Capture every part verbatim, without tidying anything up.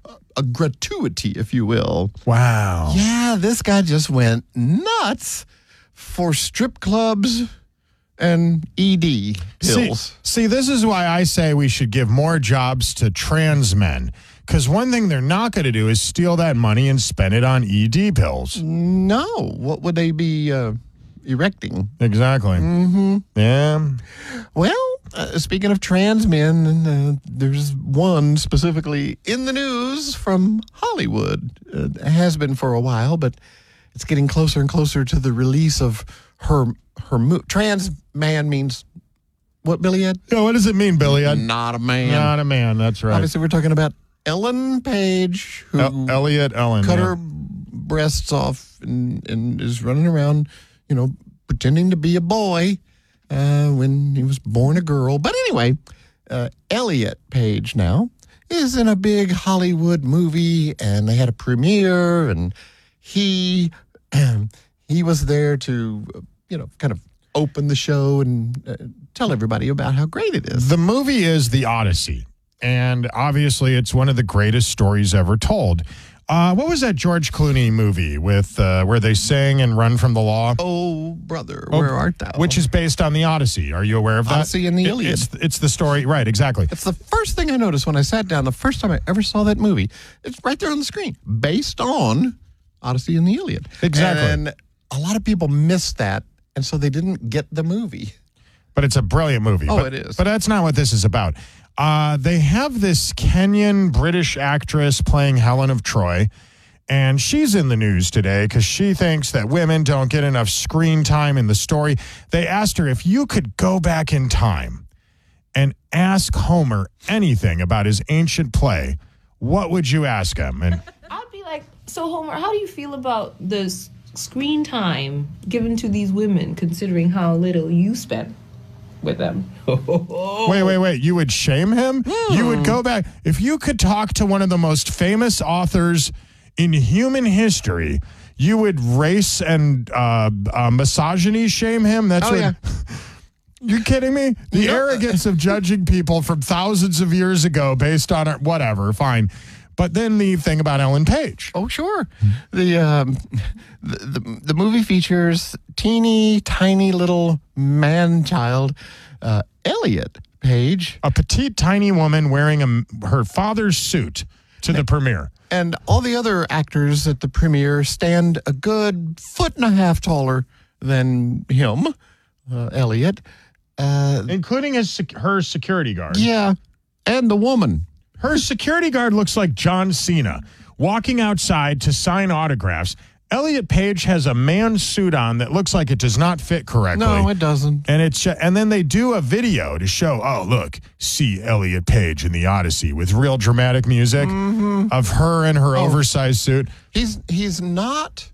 a gratuity, if you will. Wow. Yeah, this guy just went nuts for strip clubs and E D pills. See, see, this is why I say we should give more jobs to trans men. Because one thing they're not going to do is steal that money and spend it on E D pills. No. What would they be uh, erecting? Exactly. Mm-hmm. Yeah. Well, uh, speaking of trans men, uh, there's one specifically in the news from Hollywood. Uh, it has been for a while, but it's getting closer and closer to the release of her her mo- trans man means what, Billy Ed? Yeah, what does it mean, Billy? Ed? Not a man. Not a man, that's right. Obviously, we're talking about Ellen Page, who El- Elliot Ellen. cut yeah. her breasts off and, and is running around, you know, pretending to be a boy uh, when he was born a girl. But anyway, uh, Elliot Page now is in a big Hollywood movie, and they had a premiere, and he he was there to, you know, kind of open the show and uh, tell everybody about how great it is. The movie is The Odyssey, and obviously it's one of the greatest stories ever told. Uh, what was that George Clooney movie with uh, where they sing and run from the law? Oh, brother, where Oh, art thou? Which is based on the Odyssey. Are you aware of that? Odyssey and the It- Iliad. It's, it's the story, right, exactly. It's the first thing I noticed when I sat down, the first time I ever saw that movie. It's right there on the screen, based on Odyssey and the Iliad. Exactly. And a lot of people missed that, and so they didn't get the movie. But it's a brilliant movie. Oh, but, it is. But that's not what this is about. Uh, they have this Kenyan British actress playing Helen of Troy, and she's in the news today because she thinks that women don't get enough screen time in the story. They asked her if you could go back in time and ask Homer anything about his ancient play, what would you ask him? And I'd be like, so Homer, how do you feel about the s- screen time given to these women, considering how little you spend with them? wait, wait, wait. You would shame him? You would go back. If you could talk to one of the most famous authors in human history, you would race and uh, uh, misogyny shame him? That's Oh, what, yeah. You're kidding me? The You know- arrogance of judging people from thousands of years ago based on it, whatever, fine. But then the thing about Ellen Page. Oh, sure. The, um, the, the the movie features teeny, tiny little man-child, uh, Elliot Page, A petite, tiny woman wearing a, her father's suit to the premiere. and all the other actors at the premiere stand a good foot and a half taller than him, uh, Elliot. Uh, Including his sec- her security guard. yeah, and the woman. Her security guard looks like John Cena walking outside to sign autographs. Elliot Page has a man's suit on that looks like it does not fit correctly. No, it doesn't. And it's and then they do a video to show, oh, look, see Elliot Page in the Odyssey with real dramatic music of her in her oversized suit. He's he's not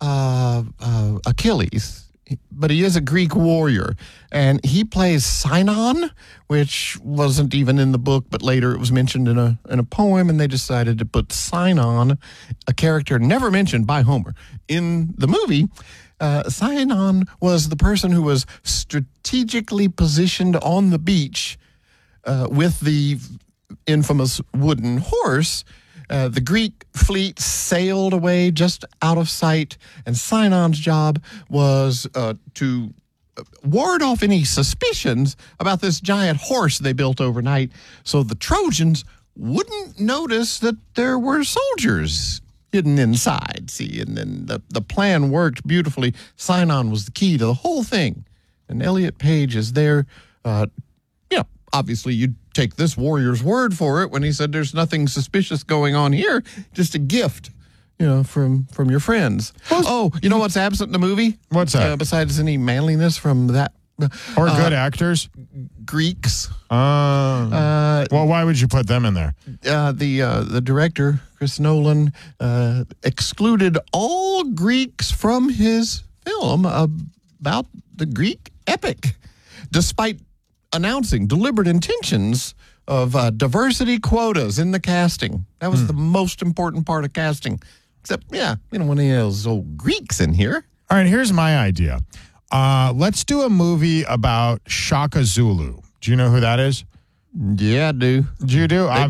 uh, uh, Achilles, but he is a Greek warrior, and he plays Sinon, which wasn't even in the book, but later it was mentioned in a in a poem, and they decided to put Sinon, a character never mentioned by Homer, in the movie. Uh, Sinon was the person who was strategically positioned on the beach uh, with the infamous wooden horse. Uh, the Greek fleet sailed away just out of sight, and Sinon's job was uh, to ward off any suspicions about this giant horse they built overnight so the Trojans wouldn't notice that there were soldiers hidden inside. See, and then the, the plan worked beautifully. Sinon was the key to the whole thing. And Elliot Page is there. Uh, you know, obviously you'd take this warrior's word for it when he said there's nothing suspicious going on here, just a gift, you know, from from your friends. Oh, you know what's absent in the movie? What's that? Uh, besides any manliness from that Or uh, good actors. Greeks. Uh, Uh, well, why would you put them in there? uh, the uh, the director, Chris Nolan, uh, excluded all Greeks from his film about the Greek epic, despite announcing deliberate intentions of uh, diversity quotas in the casting. That was the most important part of casting. Except, yeah, you know, one of those old Greeks in here. All right, here's my idea. Uh, let's do a movie about Shaka Zulu. Do you know who that is? Yeah, I do. Do you do? They